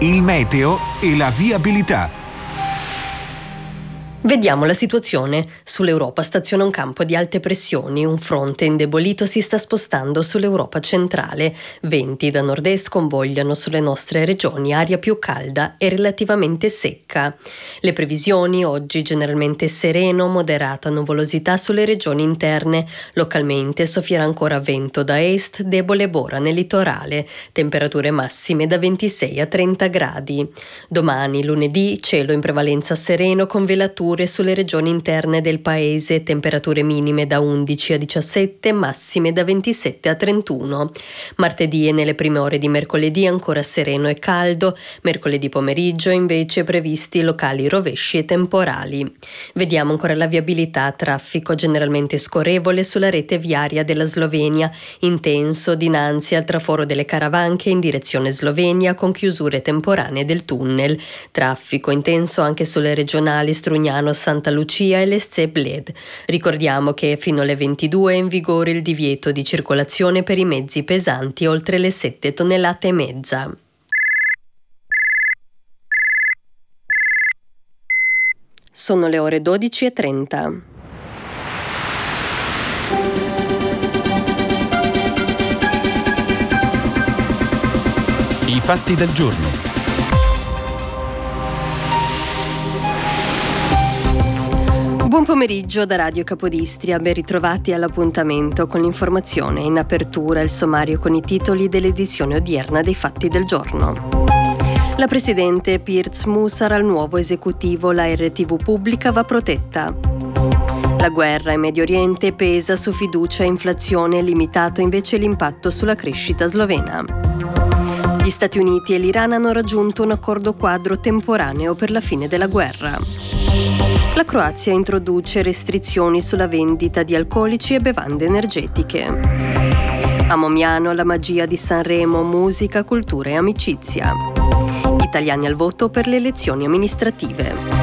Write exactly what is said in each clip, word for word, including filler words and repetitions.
il meteo e la viabilità. Vediamo la situazione. Sull'Europa staziona un campo di alte pressioni, un fronte indebolito si sta spostando sull'Europa centrale. Venti da nord-est convogliano sulle nostre regioni aria più calda e relativamente secca. Le previsioni oggi generalmente sereno, moderata nuvolosità sulle regioni interne. Localmente soffierà ancora vento da est, debole bora nel litorale. Temperature massime da ventisei a trenta gradi. Domani, lunedì, cielo in prevalenza sereno con velature sulle regioni interne del paese, temperature minime da undici a diciassette, massime da ventisette a trentuno. Martedì e nelle prime ore di mercoledì ancora sereno e caldo, mercoledì pomeriggio invece previsti locali rovesci e temporali. Vediamo ancora la viabilità, traffico generalmente scorrevole sulla rete viaria della Slovenia, intenso dinanzi al traforo delle Caravanche in direzione Slovenia con chiusure temporanee del tunnel. Traffico intenso anche sulle regionali Strugnano, Santa Lucia e Lesce Bled. Ricordiamo che fino alle ventidue è in vigore il divieto di circolazione per i mezzi pesanti oltre le sette tonnellate e mezza. Sono le ore dodici e trenta. I fatti del giorno. Buon pomeriggio da Radio Capodistria, ben ritrovati all'appuntamento con l'informazione. In apertura il sommario con i titoli dell'edizione odierna dei fatti del giorno. La presidente Pirc Musar al nuovo esecutivo, la R T V pubblica va protetta. La guerra in Medio Oriente pesa su fiducia e inflazione, limitato invece l'impatto sulla crescita slovena. Gli Stati Uniti e l'Iran hanno raggiunto un accordo quadro temporaneo per la fine della guerra. La Croazia introduce restrizioni sulla vendita di alcolici e bevande energetiche. A Momiano la magia di Sanremo, musica, cultura e amicizia. Italiani al voto per le elezioni amministrative.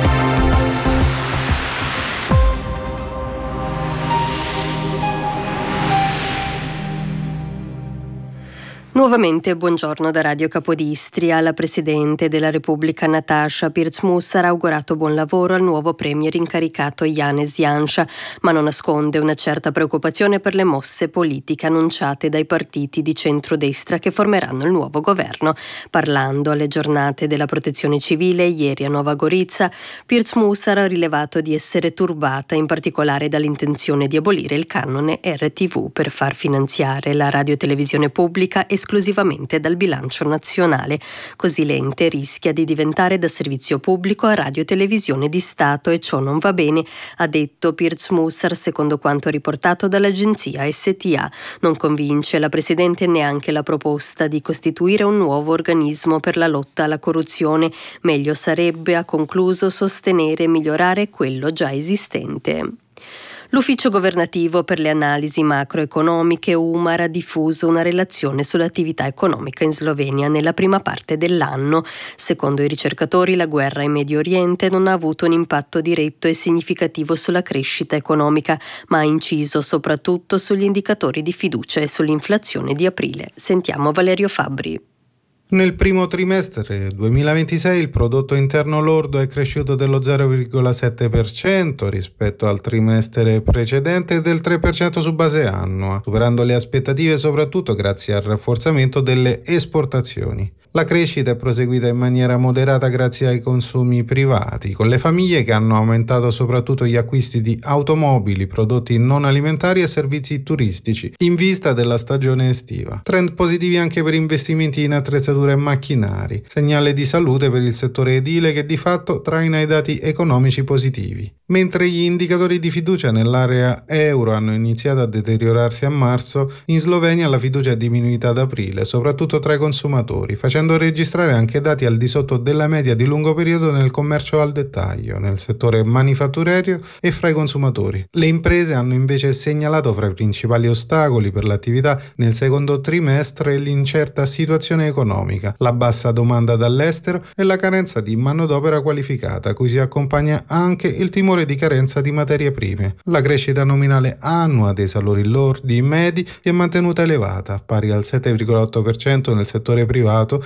Nuovamente buongiorno da Radio Capodistria. La Presidente della Repubblica Nataša Pirc Musar ha augurato buon lavoro al nuovo premier incaricato Janez Janša, ma non nasconde una certa preoccupazione per le mosse politiche annunciate dai partiti di centrodestra che formeranno il nuovo governo. Parlando alle giornate della protezione civile ieri a Nova Gorica, Pirc Musar ha rilevato di essere turbata in particolare dall'intenzione di abolire il canone R T V per far finanziare la radiotelevisione pubblica esclusivamente dal bilancio nazionale. Così l'ente rischia di diventare da servizio pubblico a radiotelevisione di Stato e ciò non va bene, ha detto Pirc Musar secondo quanto riportato dall'agenzia S T A. Non convince la Presidente neanche la proposta di costituire un nuovo organismo per la lotta alla corruzione. Meglio sarebbe, ha concluso, sostenere e migliorare quello già esistente. L'Ufficio governativo per le analisi macroeconomiche U M A R ha diffuso una relazione sull'attività economica in Slovenia nella prima parte dell'anno. Secondo i ricercatori, la guerra in Medio Oriente non ha avuto un impatto diretto e significativo sulla crescita economica, ma ha inciso soprattutto sugli indicatori di fiducia e sull'inflazione di aprile. Sentiamo Valerio Fabbri. Nel primo trimestre duemilaventisei il prodotto interno lordo è cresciuto dello zero virgola sette per cento rispetto al trimestre precedente e del tre per cento su base annua, superando le aspettative soprattutto grazie al rafforzamento delle esportazioni. La crescita è proseguita in maniera moderata grazie ai consumi privati, con le famiglie che hanno aumentato soprattutto gli acquisti di automobili, prodotti non alimentari e servizi turistici, in vista della stagione estiva. Trend positivi anche per investimenti in attrezzature e macchinari, segnale di salute per il settore edile che di fatto traina i dati economici positivi. Mentre gli indicatori di fiducia nell'area euro hanno iniziato a deteriorarsi a marzo, in Slovenia la fiducia è diminuita ad aprile, soprattutto tra i consumatori, facendo registrare anche dati al di sotto della media di lungo periodo nel commercio al dettaglio, nel settore manifatturiero e fra i consumatori. Le imprese hanno invece segnalato fra i principali ostacoli per l'attività nel secondo trimestre l'incerta situazione economica, la bassa domanda dall'estero e la carenza di manodopera qualificata, a cui si accompagna anche il timore di carenza di materie prime. La crescita nominale annua dei salari lordi medi è mantenuta elevata, pari al sette virgola otto per cento nel settore privato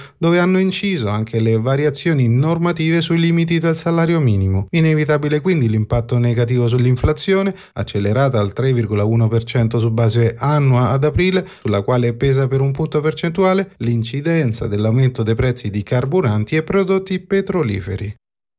dove hanno inciso anche le variazioni normative sui limiti del salario minimo. Inevitabile quindi l'impatto negativo sull'inflazione, accelerata al tre virgola uno per cento su base annua ad aprile, sulla quale pesa per un punto percentuale l'incidenza dell'aumento dei prezzi di carburanti e prodotti petroliferi.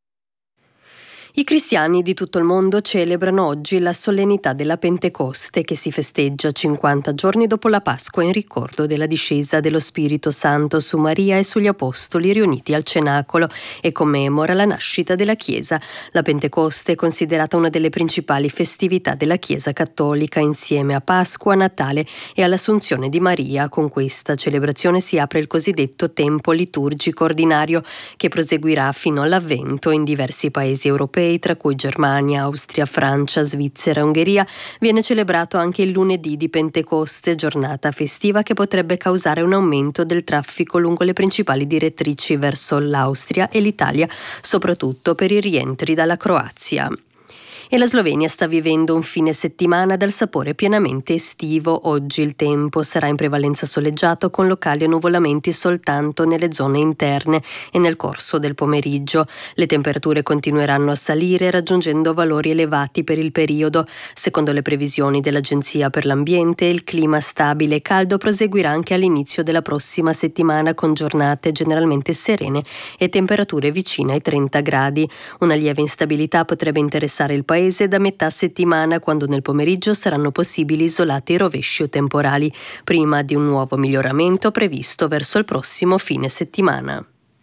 I cristiani di tutto il mondo celebrano oggi la solennità della Pentecoste, che si festeggia cinquanta giorni dopo la Pasqua in ricordo della discesa dello Spirito Santo su Maria e sugli apostoli riuniti al cenacolo e commemora la nascita della Chiesa. La Pentecoste è considerata una delle principali festività della Chiesa cattolica insieme a Pasqua, Natale e all'Assunzione di Maria. Con questa celebrazione si apre il cosiddetto tempo liturgico ordinario che proseguirà fino all'Avvento in diversi paesi europei, tra cui Germania, Austria, Francia, Svizzera e Ungheria. Viene celebrato anche il lunedì di Pentecoste, giornata festiva che potrebbe causare un aumento del traffico lungo le principali direttrici verso l'Austria e l'Italia, soprattutto per i rientri dalla Croazia. E la Slovenia sta vivendo un fine settimana dal sapore pienamente estivo. Oggi il tempo sarà in prevalenza soleggiato con locali annuvolamenti soltanto nelle zone interne e nel corso del pomeriggio. Le temperature continueranno a salire raggiungendo valori elevati per il periodo. Secondo le previsioni dell'Agenzia per l'Ambiente, il clima stabile e caldo proseguirà anche all'inizio della prossima settimana con giornate generalmente serene e temperature vicine ai trenta gradi. Una lieve instabilità potrebbe interessare il paese da metà settimana, quando nel pomeriggio saranno possibili isolati rovesci o temporali, prima di un nuovo miglioramento previsto verso il prossimo fine settimana.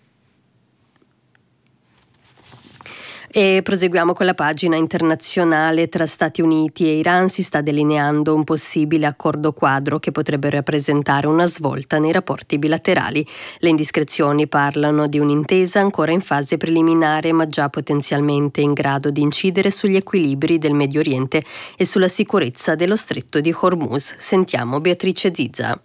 E proseguiamo con la pagina internazionale. Tra Stati Uniti e Iran si sta delineando un possibile accordo quadro che potrebbe rappresentare una svolta nei rapporti bilaterali. Le indiscrezioni parlano di un'intesa ancora in fase preliminare, ma già potenzialmente in grado di incidere sugli equilibri del Medio Oriente e sulla sicurezza dello Stretto di Hormuz. Sentiamo Beatrice Zizza.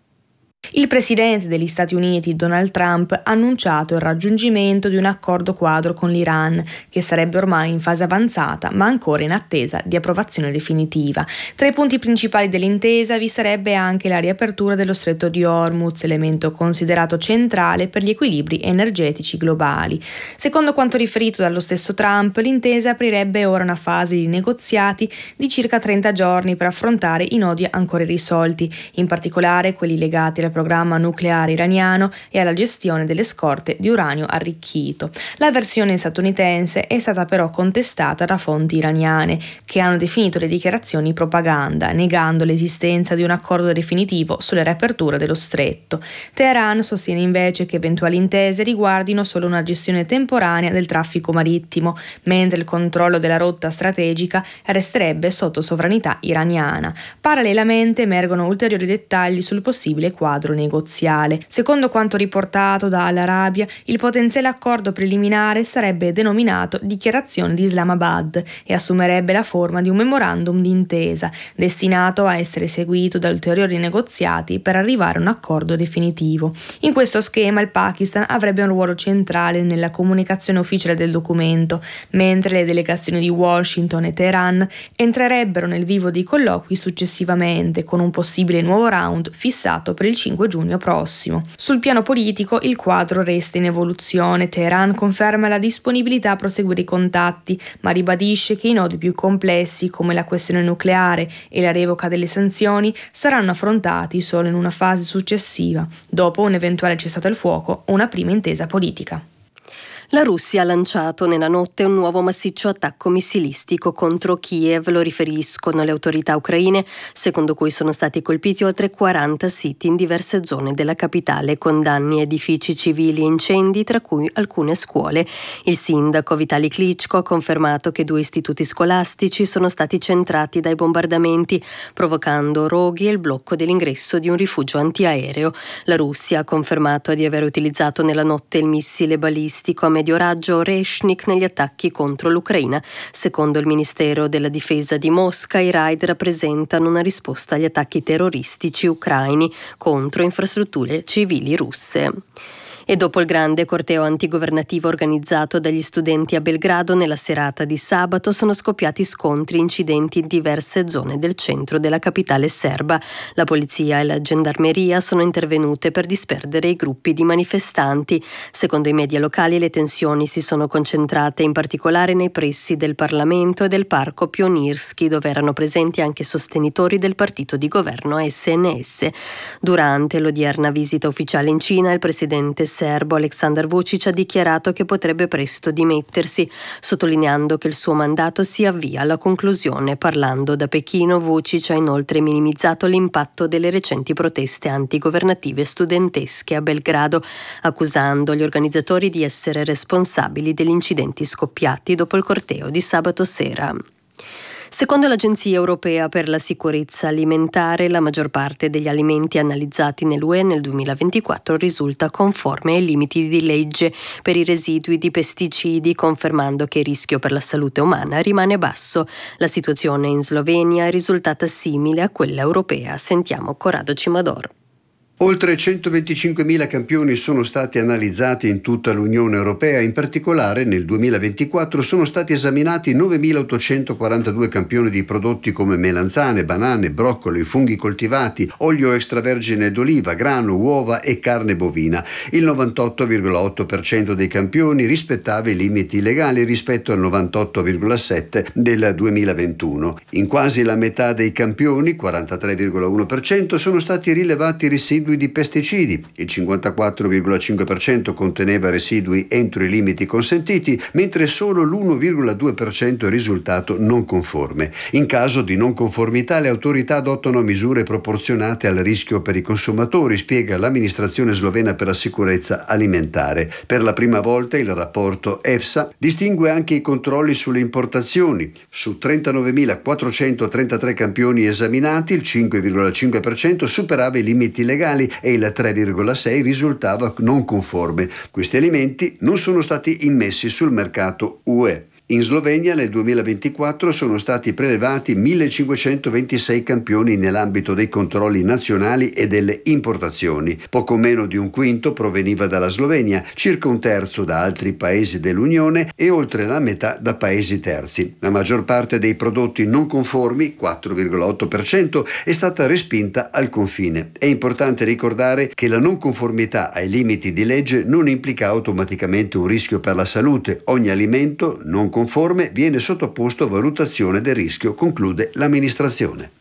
Il presidente degli Stati Uniti, Donald Trump, ha annunciato il raggiungimento di un accordo quadro con l'Iran, che sarebbe ormai in fase avanzata, ma ancora in attesa di approvazione definitiva. Tra i punti principali dell'intesa vi sarebbe anche la riapertura dello Stretto di Hormuz, elemento considerato centrale per gli equilibri energetici globali. Secondo quanto riferito dallo stesso Trump, l'intesa aprirebbe ora una fase di negoziati di circa trenta giorni per affrontare i nodi ancora irrisolti, in particolare quelli legati alla programma nucleare iraniano e alla gestione delle scorte di uranio arricchito. La versione statunitense è stata però contestata da fonti iraniane, che hanno definito le dichiarazioni propaganda, negando l'esistenza di un accordo definitivo sulla riapertura dello stretto. Teheran sostiene invece che eventuali intese riguardino solo una gestione temporanea del traffico marittimo, mentre il controllo della rotta strategica resterebbe sotto sovranità iraniana. Parallelamente emergono ulteriori dettagli sul possibile quadro negoziale. Secondo quanto riportato da Al Arabiya, il potenziale accordo preliminare sarebbe denominato Dichiarazione di Islamabad e assumerebbe la forma di un memorandum d'intesa, destinato a essere seguito da ulteriori negoziati per arrivare a un accordo definitivo. In questo schema il Pakistan avrebbe un ruolo centrale nella comunicazione ufficiale del documento, mentre le delegazioni di Washington e Teheran entrerebbero nel vivo dei colloqui successivamente, con un possibile nuovo round fissato per il cinque giugno prossimo. Sul piano politico il quadro resta in evoluzione. Teheran conferma la disponibilità a proseguire i contatti, ma ribadisce che i nodi più complessi, come la questione nucleare e la revoca delle sanzioni, saranno affrontati solo in una fase successiva, dopo un eventuale cessato il fuoco o una prima intesa politica. La Russia ha lanciato nella notte un nuovo massiccio attacco missilistico contro Kiev, lo riferiscono le autorità ucraine, secondo cui sono stati colpiti oltre quaranta siti in diverse zone della capitale, con danni a edifici civili e incendi, tra cui alcune scuole. Il sindaco Vitali Klitschko ha confermato che due istituti scolastici sono stati centrati dai bombardamenti, provocando roghi e il blocco dell'ingresso di un rifugio antiaereo. La Russia ha confermato di aver utilizzato nella notte il missile balistico a medio raggio Oreshnik negli attacchi contro l'Ucraina. Secondo il Ministero della Difesa di Mosca, i raid rappresentano una risposta agli attacchi terroristici ucraini contro infrastrutture civili russe. E dopo il grande corteo antigovernativo organizzato dagli studenti a Belgrado nella serata di sabato sono scoppiati scontri e incidenti in diverse zone del centro della capitale serba. La polizia e la gendarmeria sono intervenute per disperdere i gruppi di manifestanti. Secondo i media locali le tensioni si sono concentrate in particolare nei pressi del Parlamento e del Parco Pionirski, dove erano presenti anche sostenitori del partito di governo S N S. Durante l'odierna visita ufficiale in Cina, il presidente serbo Aleksandar Vučić ha dichiarato che potrebbe presto dimettersi, sottolineando che il suo mandato si avvia alla conclusione. Parlando da Pechino, Vučić ha inoltre minimizzato l'impatto delle recenti proteste antigovernative studentesche a Belgrado, accusando gli organizzatori di essere responsabili degli incidenti scoppiati dopo il corteo di sabato sera. Secondo l'Agenzia Europea per la Sicurezza Alimentare, la maggior parte degli alimenti analizzati nell'U E nel duemilaventiquattro risulta conforme ai limiti di legge per i residui di pesticidi, confermando che il rischio per la salute umana rimane basso. La situazione in Slovenia è risultata simile a quella europea. Sentiamo Corrado Cimador. Oltre centoventicinquemila campioni sono stati analizzati in tutta l'Unione Europea, in particolare nel duemilaventiquattro sono stati esaminati novemilaottocentoquarantadue campioni di prodotti come melanzane, banane, broccoli, funghi coltivati, olio extravergine d'oliva, grano, uova e carne bovina. Il novantotto virgola otto per cento dei campioni rispettava i limiti legali rispetto al novantotto virgola sette per cento del duemilaventuno. In quasi la metà dei campioni, quarantatré virgola uno per cento, sono stati rilevati residui di pesticidi, il cinquantaquattro virgola cinque per cento conteneva residui entro i limiti consentiti, mentre solo l'uno virgola due per cento è risultato non conforme. In caso di non conformità le autorità adottano misure proporzionate al rischio per i consumatori, spiega l'amministrazione slovena per la sicurezza alimentare. Per la prima volta il rapporto EFSA distingue anche i controlli sulle importazioni. Su trentanovemilaquattrocentotrentatré campioni esaminati, il cinque virgola cinque per cento superava i limiti legali e il tre virgola sei per cento risultava non conforme. Questi alimenti non sono stati immessi sul mercato U E. In Slovenia nel duemilaventiquattro sono stati prelevati millecinquecentoventisei campioni nell'ambito dei controlli nazionali e delle importazioni. Poco meno di un quinto proveniva dalla Slovenia, circa un terzo da altri paesi dell'Unione e oltre la metà da paesi terzi. La maggior parte dei prodotti non conformi, quattro virgola otto per cento, è stata respinta al confine. È importante ricordare che la non conformità ai limiti di legge non implica automaticamente un rischio per la salute. Ogni alimento non conforme viene sottoposto a valutazione del rischio, conclude l'amministrazione.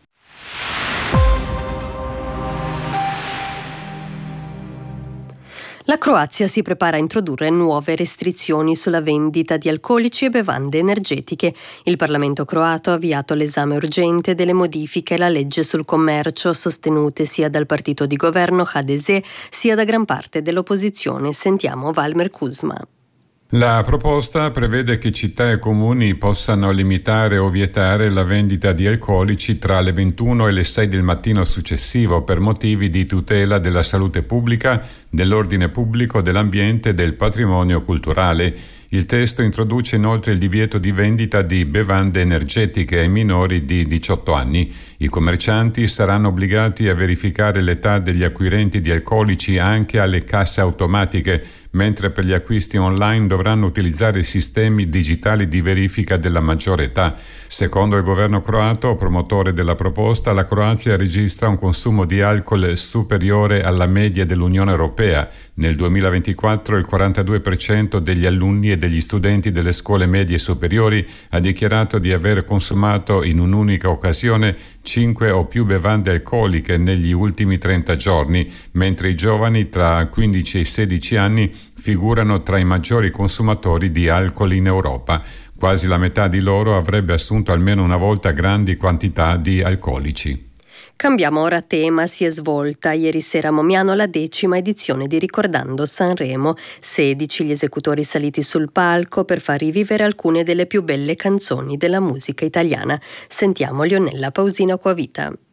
La Croazia si prepara a introdurre nuove restrizioni sulla vendita di alcolici e bevande energetiche. Il Parlamento croato ha avviato l'esame urgente delle modifiche alla legge sul commercio, sostenute sia dal partito di governo H D S sia da gran parte dell'opposizione. Sentiamo Valmer Kuzma. La proposta prevede che città e comuni possano limitare o vietare la vendita di alcolici tra le ventuno e le sei del mattino successivo per motivi di tutela della salute pubblica, dell'ordine pubblico, dell'ambiente e del patrimonio culturale. Il testo introduce inoltre il divieto di vendita di bevande energetiche ai minori di diciotto anni. I commercianti saranno obbligati a verificare l'età degli acquirenti di alcolici anche alle casse automatiche, mentre per gli acquisti online dovranno utilizzare sistemi digitali di verifica della maggiore età. Secondo il governo croato, promotore della proposta, la Croazia registra un consumo di alcol superiore alla media dell'Unione Europea. Nel duemilaventiquattro il quarantadue per cento degli alunni e degli studenti delle scuole medie superiori ha dichiarato di aver consumato in un'unica occasione cinque o più bevande alcoliche negli ultimi trenta giorni, mentre i giovani tra quindici e sedici anni figurano tra i maggiori consumatori di alcol in Europa. Quasi la metà di loro avrebbe assunto almeno una volta grandi quantità di alcolici. Cambiamo ora tema. Si è svolta ieri sera a Momiano la decima edizione di Ricordando Sanremo. sedici gli esecutori saliti sul palco per far rivivere alcune delle più belle canzoni della musica italiana. Sentiamo Lionella Pausino Acquavita.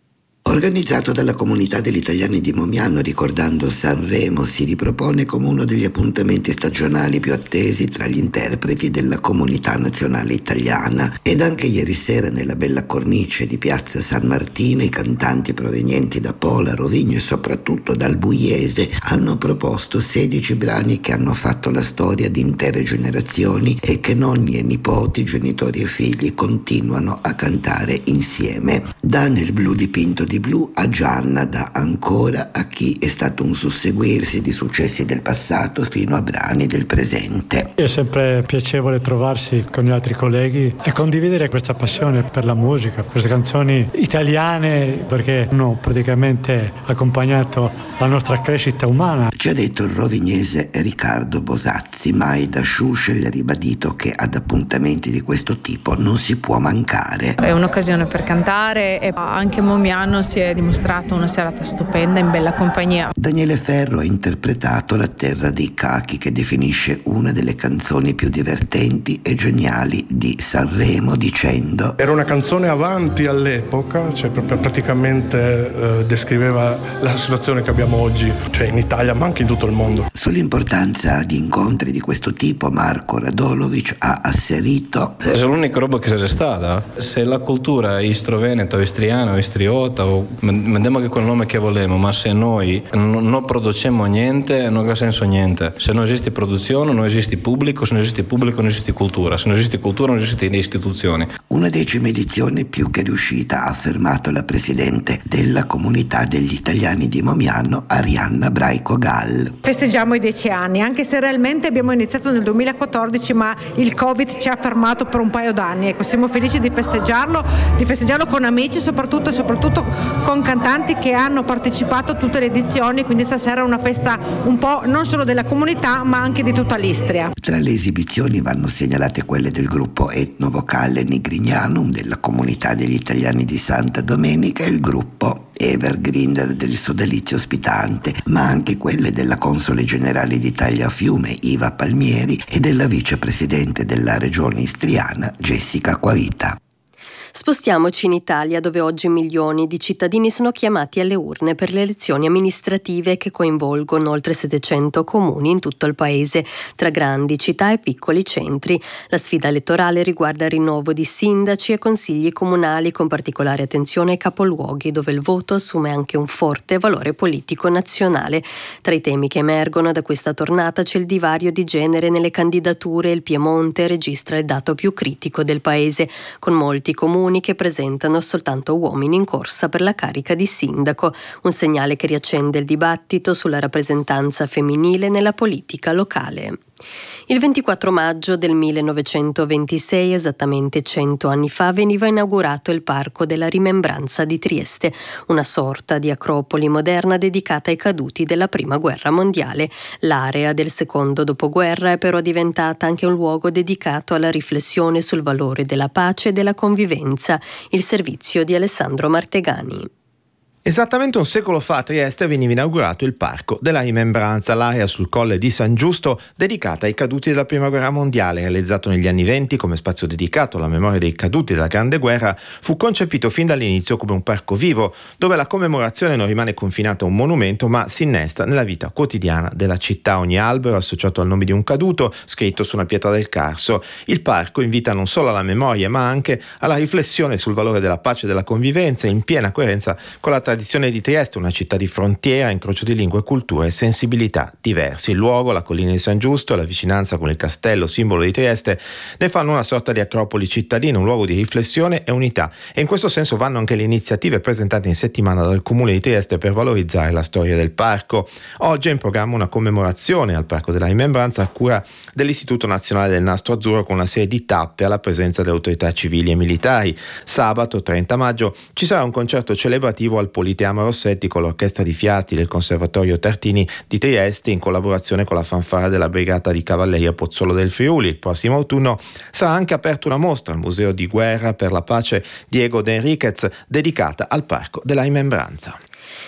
Organizzato dalla comunità degli italiani di Momiano ricordando Sanremo, si ripropone come uno degli appuntamenti stagionali più attesi tra gli interpreti della comunità nazionale italiana. Ed anche ieri sera nella bella cornice di piazza San Martino i cantanti provenienti da Pola, Rovigno e soprattutto dal Buiese hanno proposto sedici brani che hanno fatto la storia di intere generazioni e che nonni e nipoti, genitori e figli continuano a cantare insieme. Da Nel blu dipinto di blu a Gianna, da Ancora a chi è stato un susseguirsi di successi del passato fino a brani del presente. È sempre piacevole trovarsi con gli altri colleghi e condividere questa passione per la musica, per le canzoni italiane, perché hanno praticamente accompagnato la nostra crescita umana. Ci ha detto il rovignese Riccardo Bosazzi, mai da Sciuscel ha ribadito che ad appuntamenti di questo tipo non si può mancare. È un'occasione per cantare e anche Momiano si è dimostrato una serata stupenda in bella compagnia. Daniele Ferro ha interpretato La terra dei cachi, che definisce una delle canzoni più divertenti e geniali di Sanremo, dicendo: era una canzone avanti all'epoca, cioè proprio praticamente eh, descriveva la situazione che abbiamo oggi, cioè in Italia ma anche in tutto il mondo. Sull'importanza di incontri di questo tipo Marco Radolovic ha asserito: è l'unica roba che c'è stata. Se la cultura è istro-veneta o istriana o istriota o mandiamo anche quel nome che vogliamo, ma se noi non, non produciamo niente non ha senso niente. Se non esiste produzione non esiste pubblico, se non esiste pubblico non esiste cultura, se non esiste cultura non esiste istituzioni. Una decima edizione più che riuscita, ha affermato la presidente della comunità degli italiani di Momiano, Arianna Braico Gall. Festeggiamo i dieci anni, anche se realmente abbiamo iniziato nel duemilaquattordici, ma il Covid ci ha fermato per un paio d'anni. Ecco, siamo felici di festeggiarlo, di festeggiarlo con amici soprattutto e soprattutto con cantanti che hanno partecipato a tutte le edizioni, quindi stasera è una festa un po' non solo della comunità ma anche di tutta l'Istria. Tra le esibizioni vanno segnalate quelle del gruppo etnovocale Nigrignanum della comunità degli italiani di Santa Domenica e il gruppo Evergreen del sodalizio ospitante, ma anche quelle della console generale d'Italia a Fiume Iva Palmieri e della vicepresidente della regione istriana Jessica Acquavita. Spostiamoci in Italia, dove oggi milioni di cittadini sono chiamati alle urne per le elezioni amministrative che coinvolgono oltre settecento comuni in tutto il paese, tra grandi città e piccoli centri. La sfida elettorale riguarda il rinnovo di sindaci e consigli comunali, con particolare attenzione ai capoluoghi, dove il voto assume anche un forte valore politico nazionale. Tra i temi che emergono da questa tornata c'è il divario di genere nelle candidature. Il Piemonte registra il dato più critico del paese, con molti comuni che presentano soltanto uomini in corsa per la carica di sindaco, un segnale che riaccende il dibattito sulla rappresentanza femminile nella politica locale. Il ventiquattro maggio del millenovecentoventisei, esattamente cento anni fa, veniva inaugurato il Parco della Rimembranza di Trieste, una sorta di acropoli moderna dedicata ai caduti della Prima Guerra Mondiale. L'area del secondo dopoguerra è però diventata anche un luogo dedicato alla riflessione sul valore della pace e della convivenza. Il servizio di Alessandro Martegani. Esattamente un secolo fa a Trieste veniva inaugurato il Parco della Rimembranza, l'area sul colle di San Giusto dedicata ai caduti della Prima Guerra Mondiale. Realizzato negli anni venti come spazio dedicato alla memoria dei caduti della Grande Guerra, fu concepito fin dall'inizio come un parco vivo, dove la commemorazione non rimane confinata a un monumento, ma si innesta nella vita quotidiana della città. Ogni albero è associato al nome di un caduto, scritto su una pietra del Carso. Il parco invita non solo alla memoria, ma anche alla riflessione sul valore della pace e della convivenza, in piena coerenza con la tradizione di Trieste, una città di frontiera, incrocio di lingue, culture e sensibilità diverse. Il luogo, la collina di San Giusto e la vicinanza con il castello, simbolo di Trieste, ne fanno una sorta di acropoli cittadina, un luogo di riflessione e unità. E in questo senso vanno anche le iniziative presentate in settimana dal Comune di Trieste per valorizzare la storia del parco. Oggi è in programma una commemorazione al Parco della Rimembranza a cura dell'Istituto Nazionale del Nastro Azzurro, con una serie di tappe alla presenza delle autorità civili e militari. Sabato trenta maggio ci sarà un concerto celebrativo al Politeama Rossetti con l'Orchestra di Fiati del Conservatorio Tartini di Trieste, in collaborazione con la fanfara della Brigata di Cavalleria Pozzolo del Friuli. Il prossimo autunno sarà anche aperta una mostra al Museo di Guerra per la Pace Diego de Enriquez dedicata al Parco della Rimembranza.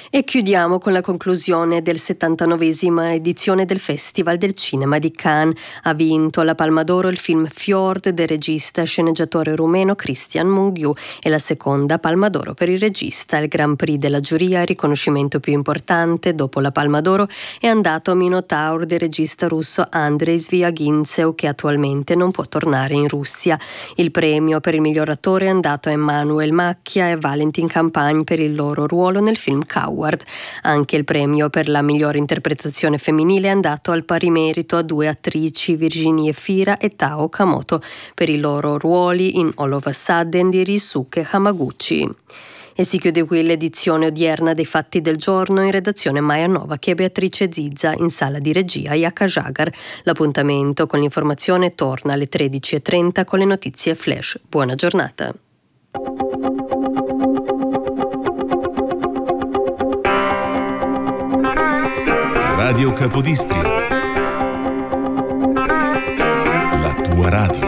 E chiudiamo con la conclusione del settantanovesima edizione del Festival del Cinema di Cannes. Ha vinto la Palma d'Oro il film Fjord del regista e sceneggiatore rumeno Cristian Mungiu e la seconda Palma d'Oro per il regista. Il Grand Prix della giuria, il riconoscimento più importante dopo la Palma d'Oro, è andato a Minotaur del regista russo Andrei Sviagintsev, che attualmente non può tornare in Russia. Il premio per il miglior attore è andato a Emmanuel Macchia e Valentin Campagne per il loro ruolo nel film Coward. Anche il premio per la migliore interpretazione femminile è andato al pari merito a due attrici, Virginie Fira e Tao Okamoto, per i loro ruoli in All of a Sudden di Ryusuke Hamaguchi. E si chiude qui l'edizione odierna dei Fatti del Giorno. In redazione Maya Novak e Beatrice Zizza, in sala di regia Yaka Jagar. L'appuntamento con l'informazione torna alle tredici e trenta con le notizie flash. Buona giornata. Radio Capodistria, la tua radio.